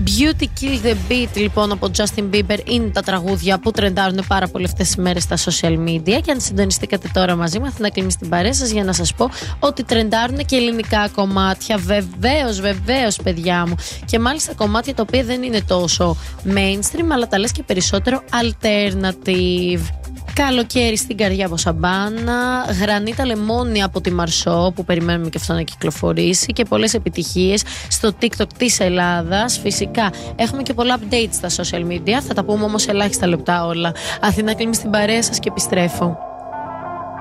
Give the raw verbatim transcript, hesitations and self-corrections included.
Beauty Kill the Beat, λοιπόν, από Justin Bieber είναι τα τραγούδια που τρεντάρουν πάρα πολύ αυτές τις μέρες στα social media. Και αν συντονιστήκατε τώρα μαζί μου, θα κλείνει την παρέα σας για να σας πω ότι τρεντάρουν και ελληνικά κομμάτια. Βεβαίως, βεβαίως, παιδιά μου. Και μάλιστα κομμάτια τα οποία δεν είναι τόσο mainstream, αλλά τα λες και περισσότερο alternative. Καλοκαίρι στην καρδιά από Σαμπάνα, Γρανίτα Λεμόνι από τη Μαρσό, που περιμένουμε και αυτό να κυκλοφορήσει, και πολλές επιτυχίες στο TikTok της Ελλάδας. Φυσικά έχουμε και πολλά updates στα social media, θα τα πούμε όμως ελάχιστα λεπτά όλα. Αθηνά, κλείνει στην παρέα σας και επιστρέφω.